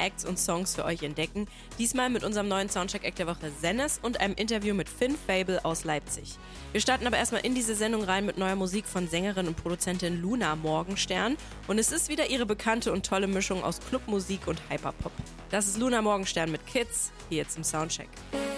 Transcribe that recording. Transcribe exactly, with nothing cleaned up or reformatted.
Acts und Songs für euch entdecken. Diesmal mit unserem neuen Soundcheck-Act der Woche Zennes und einem Interview mit Finn Fable aus Leipzig. Wir starten aber erstmal in diese Sendung rein mit neuer Musik von Sängerin und Produzentin Luna Morgenstern. Und es ist wieder ihre bekannte und tolle Mischung aus Clubmusik und Hyperpop. Das ist Luna Morgenstern mit Kids, hier jetzt im Soundcheck.